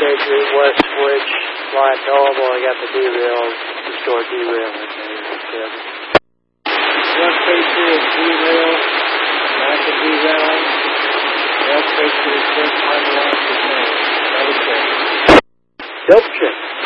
Patriot, West Switch, flying to Alamo. I got the derail, restored derailing. West Patriot, derail, active derailing. West Patriot, 6 on the line, double check. Double check.